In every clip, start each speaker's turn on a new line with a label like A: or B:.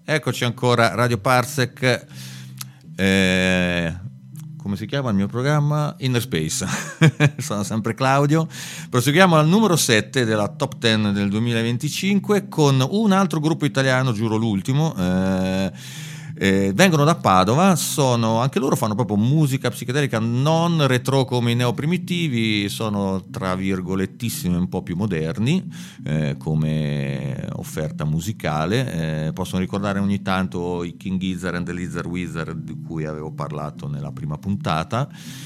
A: Eccoci ancora, Radio Parsec, come si chiama il mio programma? Inner Space. Sono sempre Claudio. Proseguiamo al numero 7 della Top 10 del 2025 con un altro gruppo italiano, giuro l'ultimo. Vengono da Padova, anche loro fanno proprio musica psichedelica non retro come i neoprimitivi, sono tra virgolettissimi un po' più moderni come offerta musicale. Possono ricordare ogni tanto i King Gizzard and the Lizard Wizard di cui avevo parlato nella prima puntata.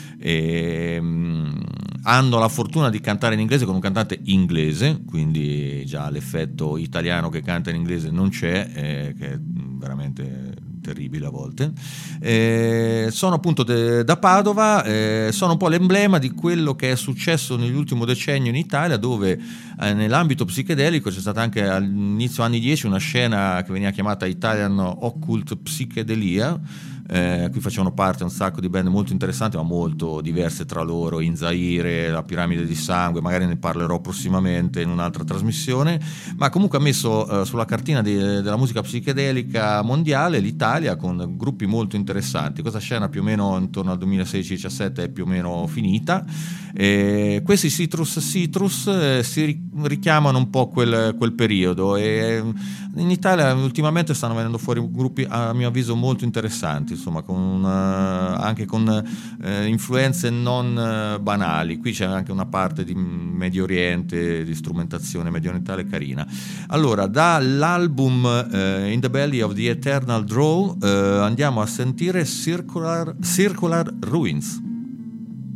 A: Hanno la fortuna di cantare in inglese con un cantante inglese, quindi già l'effetto italiano che canta in inglese non c'è, che è veramente terribile a volte. Sono appunto da Padova, sono un po' l'emblema di quello che è successo nell'ultimo decennio in Italia, dove nell'ambito psichedelico c'è stata anche all'inizio anni 10 una scena che veniva chiamata Italian Occult Psychedelia. Qui facevano parte un sacco di band molto interessanti ma molto diverse tra loro, In Zaire, La Piramide di Sangue, magari ne parlerò prossimamente in un'altra trasmissione, ma comunque ha messo sulla cartina della musica psichedelica mondiale l'Italia con gruppi molto interessanti. Questa scena più o meno intorno al 2016-17 è più o meno finita. Questi Citrus si richiamano un po' quel periodo, e in Italia ultimamente stanno venendo fuori gruppi a mio avviso molto interessanti, insomma, anche con influenze non banali. Qui c'è anche una parte di Medio Oriente, di strumentazione mediorientale carina. Allora, dall'album In the Belly of the Eternal Draw andiamo a sentire Circular Ruins.